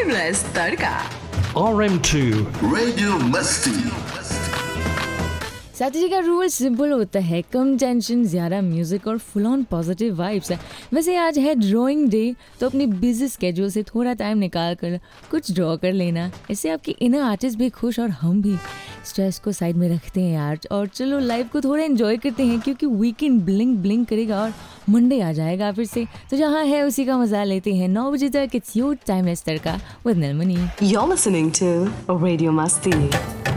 Timeless तड़का। RM2 radio मस्ती। साथी का रूल सिंपल होता है, कम टेंशन, ज़्यादा म्यूजिक और फुल ऑन पॉजिटिव वाइब्स है। वैसे आज है ड्राइंग डे, तो अपनी बिजी स्केड्यूल से थोड़ा टाइम निकाल कर कुछ ड्रॉ कर लेना। इससे आपकी इनर आर्टिस्ट भी खुश और हम भी स्ट्रेस को साइड में रखते हैं यार। और चलो लाइफ को थोड़ा एंजॉय करते हैं, क्योंकि वीकेंड ब्लिंक ब्लिंक करेगा और मंडे आ जाएगा फिर से। तो जहाँ है उसी का मजा लेते हैं। 9 बजे तक it's your timeless tadka with Neelmani. You're listening to Radio Masti.